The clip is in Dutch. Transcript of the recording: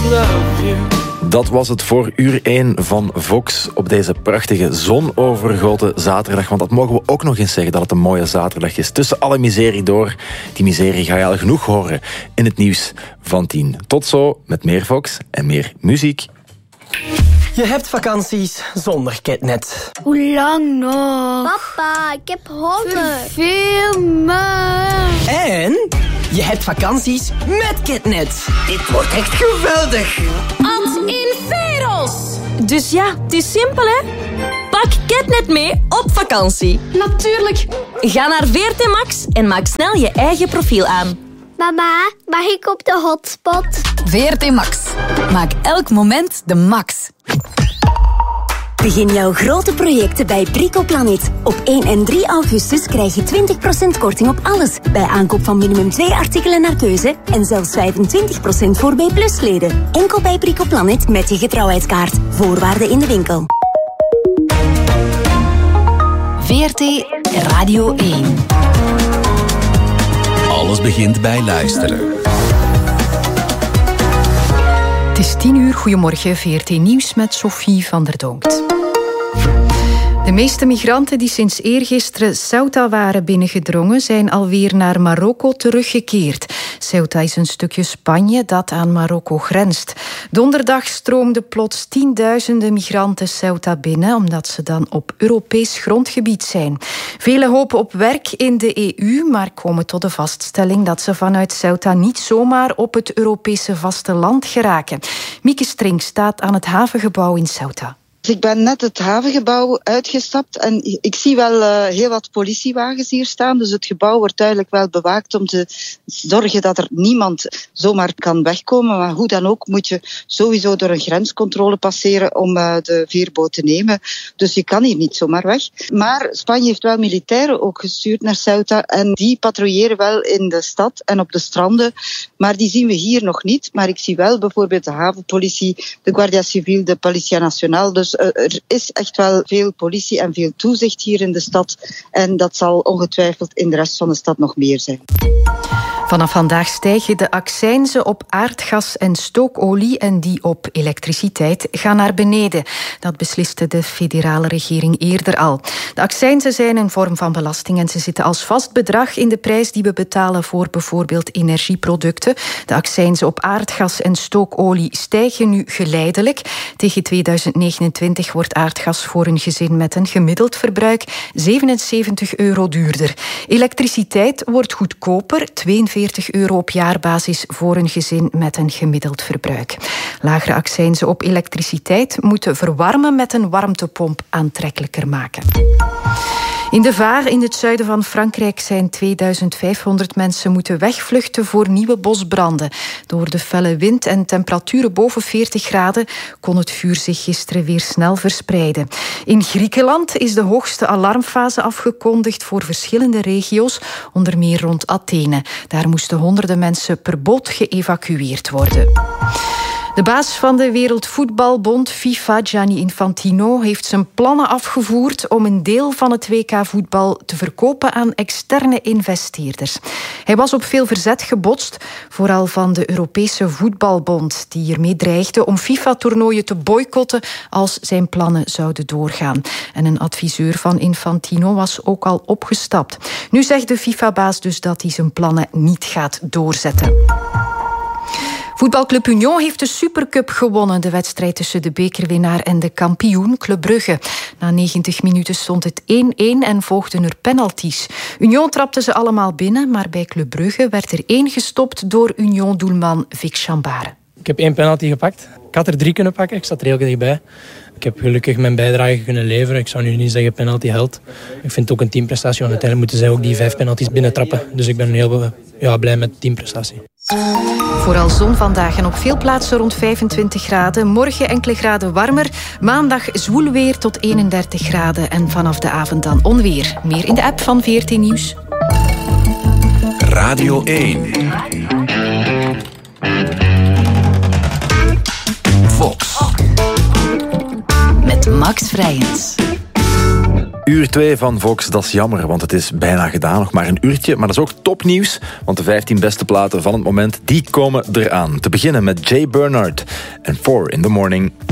love you. Dat was het voor uur 1 van Vox op deze prachtige zonovergoten zaterdag. Want dat mogen we ook nog eens zeggen, dat het een mooie zaterdag is. Tussen alle miserie door. Die miserie ga je al genoeg horen in het nieuws van 10. Tot zo met meer Vox en meer muziek. Je hebt vakanties zonder Ketnet. Hoe lang nog? Papa, ik heb honger. Veel me. En je hebt vakanties met Ketnet. Dit wordt echt geweldig. Als in Veros. Dus ja, het is simpel, hè? Pak Ketnet mee op vakantie. Natuurlijk. Ga naar VRT Max en maak snel je eigen profiel aan. Mama, mag ik op de hotspot? VRT Max. Maak elk moment de max. Begin jouw grote projecten bij Bricoplanet. Op 1 en 3 augustus krijg je 20% korting op alles. Bij aankoop van minimum 2 artikelen naar keuze. En zelfs 25% voor B+-leden. Enkel bij Bricoplanet met je getrouwheidskaart. Voorwaarden in de winkel. VRT Radio 1. Alles begint bij luisteren. Het is 10 uur. Goedemorgen, VRT Nieuws met Sophie van der Donkt. De meeste migranten die sinds eergisteren Ceuta waren binnengedrongen zijn alweer naar Marokko teruggekeerd. Ceuta is een stukje Spanje dat aan Marokko grenst. Donderdag stroomden plots tienduizenden migranten Ceuta binnen, omdat ze dan op Europees grondgebied zijn. Velen hopen op werk in de EU, maar komen tot de vaststelling dat ze vanuit Ceuta niet zomaar op het Europese vasteland geraken. Mieke String staat aan het havengebouw in Ceuta. Dus ik ben net het havengebouw uitgestapt en ik zie wel heel wat politiewagens hier staan. Dus het gebouw wordt duidelijk wel bewaakt om te zorgen dat er niemand zomaar kan wegkomen. Maar hoe dan ook moet je sowieso door een grenscontrole passeren om de veerboot te nemen. Dus je kan hier niet zomaar weg. Maar Spanje heeft wel militairen ook gestuurd naar Ceuta en die patrouilleren wel in de stad en op de stranden. Maar die zien we hier nog niet. Maar ik zie wel bijvoorbeeld de havenpolitie, de Guardia Civil, de Policia Nacional. Dus er is echt wel veel politie en veel toezicht hier in de stad. En dat zal ongetwijfeld in de rest van de stad nog meer zijn. Vanaf vandaag stijgen de accijnzen op aardgas en stookolie en die op elektriciteit gaan naar beneden. Dat besliste de federale regering eerder al. De accijnzen zijn een vorm van belasting en ze zitten als vast bedrag in de prijs die we betalen voor bijvoorbeeld energieproducten. De accijnzen op aardgas en stookolie stijgen nu geleidelijk. Tegen 2029 wordt aardgas voor een gezin met een gemiddeld verbruik €77 duurder. Elektriciteit wordt goedkoper, €42 op jaarbasis voor een gezin met een gemiddeld verbruik. Lagere accijnzen op elektriciteit moeten verwarmen met een warmtepomp aantrekkelijker maken. In de Var, in het zuiden van Frankrijk, zijn 2500 mensen moeten wegvluchten voor nieuwe bosbranden. Door de felle wind en temperaturen boven 40 graden kon het vuur zich gisteren weer snel verspreiden. In Griekenland is de hoogste alarmfase afgekondigd voor verschillende regio's, onder meer rond Athene. Daar moesten honderden mensen per boot geëvacueerd worden. De baas van de Wereldvoetbalbond, FIFA, Gianni Infantino, heeft zijn plannen afgevoerd om een deel van het WK-voetbal te verkopen aan externe investeerders. Hij was op veel verzet gebotst, vooral van de Europese Voetbalbond, die ermee dreigde om FIFA-toernooien te boycotten als zijn plannen zouden doorgaan. En een adviseur van Infantino was ook al opgestapt. Nu zegt de FIFA-baas dus dat hij zijn plannen niet gaat doorzetten. Voetbalclub Union heeft de Supercup gewonnen. De wedstrijd tussen de bekerwinnaar en de kampioen Club Brugge. Na 90 minuten stond het 1-1 en volgden er penalties. Union trapte ze allemaal binnen, maar bij Club Brugge werd er 1 gestopt door Union-doelman Vic Chambare. Ik heb 1 penalty gepakt. Ik had er 3 kunnen pakken, ik zat er heel dichtbij. Ik heb gelukkig mijn bijdrage kunnen leveren. Ik zou nu niet zeggen penalty held. Ik vind het ook een teamprestatie, want uiteindelijk moeten zij ook die 5 penalties binnentrappen. Dus ik ben heel blij met de teamprestatie. Vooral zon vandaag en op veel plaatsen rond 25 graden. Morgen enkele graden warmer. Maandag zwoel weer tot 31 graden. En vanaf de avond dan onweer. Meer in de app van VRT Nieuws. Radio 1. Vox. Met Max Vrijens. Uur 2 van Vox, dat is jammer, want het is bijna gedaan. Nog maar een uurtje, maar dat is ook topnieuws. Want de 15 beste platen van het moment, die komen eraan. Te beginnen met Jay Bernard en 4 in the Morning.